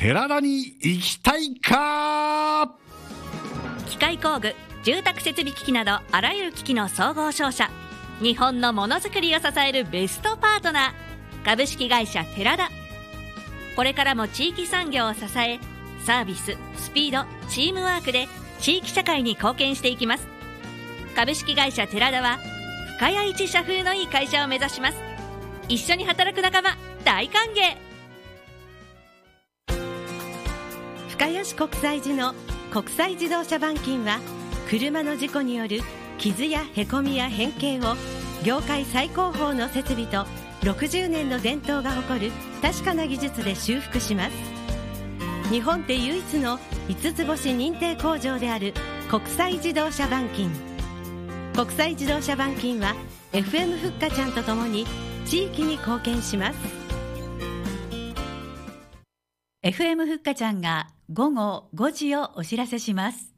寺田に行きたいか。 機械工具、住宅設備機器などあらゆる機器の総合商社、日本のものづくりを支えるベストパートナー、株式会社寺田。これからも地域産業を支え、サービス、スピード、チームワークで地域社会に貢献していきます。株式会社寺田は深谷一社風のいい会社を目指します。一緒に働く仲間大歓迎。 深谷市国際寺の国際自動車板金は、車の事故による傷やへこみや変形を業界最高峰の設備と60年の伝統が誇る確かな技術で修復します。日本で唯一の5つ星認定工場である国際自動車板金。国際自動車板金は FM ふっかちゃんとともに地域に貢献します。 FM ふっかちゃんが午後5時をお知らせします。